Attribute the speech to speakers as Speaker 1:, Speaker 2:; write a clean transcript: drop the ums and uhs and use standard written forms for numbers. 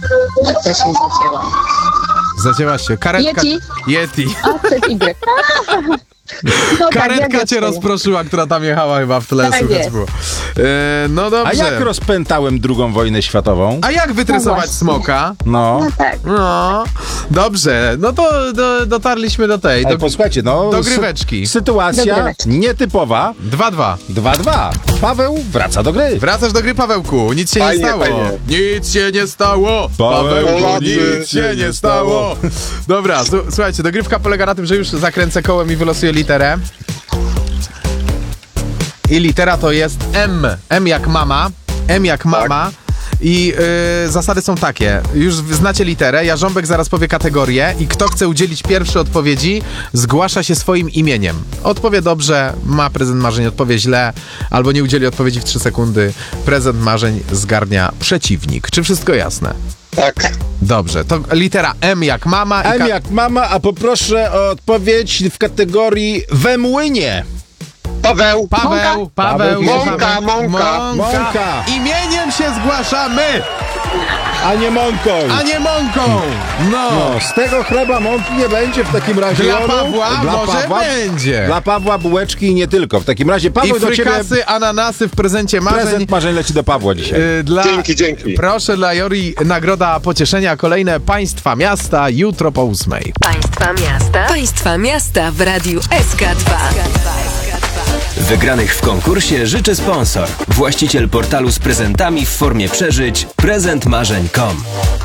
Speaker 1: To się zacięła.
Speaker 2: Zacięłaś się. Karetka... Yeti.
Speaker 1: A, Y. No
Speaker 2: Karetka
Speaker 1: tak,
Speaker 2: cię rozproszyła, która tam jechała chyba w tle,
Speaker 1: Tak
Speaker 2: słychać
Speaker 1: jest.
Speaker 2: było. No dobrze.
Speaker 3: A jak rozpętałem II wojnę światową?
Speaker 2: A jak wytresować
Speaker 1: właśnie.
Speaker 2: smoka?
Speaker 3: No.
Speaker 1: No tak.
Speaker 2: No, dobrze. No to dotarliśmy do tej.
Speaker 3: Ale posłuchajcie, no.
Speaker 2: Dogryweczki.
Speaker 3: Sytuacja
Speaker 1: Dogryweczki.
Speaker 3: nietypowa.
Speaker 2: 2-2.
Speaker 3: 2-2. Paweł wraca do gry.
Speaker 2: Wracasz do gry, Pawełku. Nic się
Speaker 4: Fajnie,
Speaker 2: nie stało.
Speaker 4: fajnie.
Speaker 2: Nic się nie stało.
Speaker 3: Pawełku,
Speaker 2: Nic się nie stało. Dobra, słuchajcie, dogrywka polega na tym, że już zakręcę kołem i wylosuję literę. I litera to jest M. M jak mama. M jak mama. I zasady są takie. Już znacie literę, Jarząbek zaraz powie kategorię i kto chce udzielić pierwszej odpowiedzi, zgłasza się swoim imieniem. Odpowie dobrze, ma prezent marzeń, odpowie źle, albo nie udzieli odpowiedzi w 3 sekundy. Prezent marzeń zgarnia przeciwnik. Czy wszystko jasne?
Speaker 4: Tak.
Speaker 2: Dobrze, to litera M jak mama. I
Speaker 3: M jak mama, a poproszę o odpowiedź w kategorii we młynie.
Speaker 4: Paweł.
Speaker 2: Paweł.
Speaker 4: Mąka.
Speaker 3: Mąka.
Speaker 2: Imieniem się zgłaszamy,
Speaker 3: A nie mąką.
Speaker 2: a nie mąką. No.
Speaker 3: No, z tego chleba mąki nie będzie w takim razie.
Speaker 2: Dla
Speaker 3: Jolu.
Speaker 2: Pawła może
Speaker 3: Pawła,
Speaker 2: będzie.
Speaker 3: Dla Pawła bułeczki i nie tylko. W takim razie
Speaker 2: I
Speaker 3: Paweł do ciebie
Speaker 2: frykasy, ananasy w prezencie marzeń.
Speaker 3: prezent marzeń leci do Pawła dzisiaj.
Speaker 4: Dzięki.
Speaker 2: Proszę dla Jori nagroda pocieszenia. Kolejne państwa miasta jutro po 8:00.
Speaker 5: Państwa miasta w Radiu SK2.
Speaker 6: Wygranych w konkursie życzy sponsor. Właściciel portalu z prezentami w formie przeżyć prezentmarzeń.com.